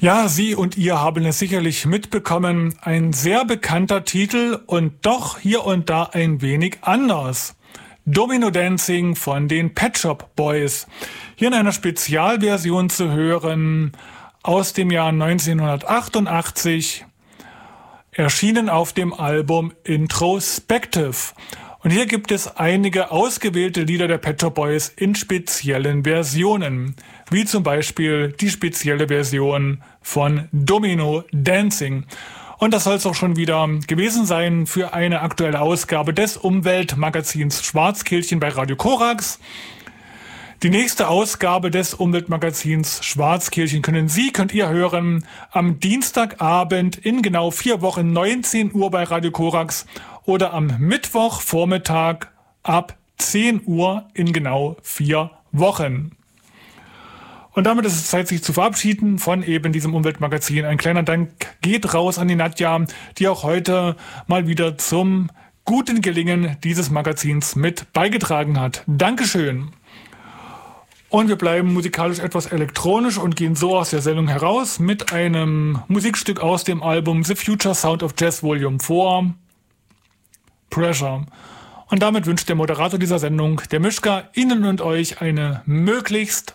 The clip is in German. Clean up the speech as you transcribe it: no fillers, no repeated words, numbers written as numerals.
Ja, Sie und ihr haben es sicherlich mitbekommen. Ein sehr bekannter Titel und doch hier und da ein wenig anders. Domino Dancing von den Pet Shop Boys. Hier in einer Spezialversion zu hören aus dem Jahr 1988. Erschienen auf dem Album Introspective. Und hier gibt es einige ausgewählte Lieder der Pet Shop Boys in speziellen Versionen, wie zum Beispiel die spezielle Version von Domino Dancing. Und das soll es auch schon wieder gewesen sein für eine aktuelle Ausgabe des Umweltmagazins Schwarzkehlchen bei Radio Korax. Die nächste Ausgabe des Umweltmagazins Schwarzkehlchen könnt ihr hören am Dienstagabend in genau 4 Wochen 19 Uhr bei Radio Korax oder am Mittwochvormittag ab 10 Uhr in genau 4 Wochen. Und damit ist es Zeit, sich zu verabschieden von eben diesem Umweltmagazin. Ein kleiner Dank geht raus an die Nadja, die auch heute mal wieder zum guten Gelingen dieses Magazins mit beigetragen hat. Dankeschön. Und wir bleiben musikalisch etwas elektronisch und gehen so aus der Sendung heraus mit einem Musikstück aus dem Album The Future Sound of Jazz Volume 4, Pressure. Und damit wünscht der Moderator dieser Sendung, der Mischka, Ihnen und euch eine möglichst